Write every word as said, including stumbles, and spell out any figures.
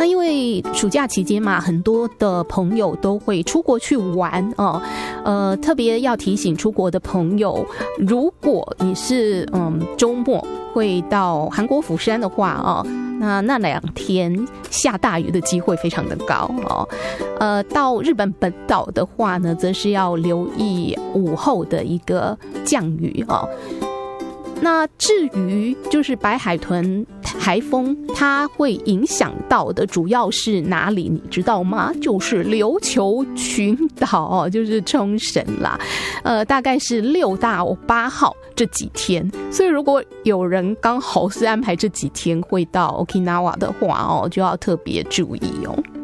那因为暑假期间嘛，很多的朋友都会出国去玩哦。呃，特别要提醒出国的朋友，如果你是嗯周末会到韩国釜山的话哦，那那两天下大雨的机会非常的高哦。呃，到日本本岛的话呢，则是要留意午后的一个降雨哦。那至于就是白海豚台风它会影响到的主要是哪里你知道吗？就是琉球群岛，就是冲绳啦，呃，大概是六到八号这几天。所以如果有人刚好是安排这几天会到 Okinawa 的话哦，就要特别注意哦。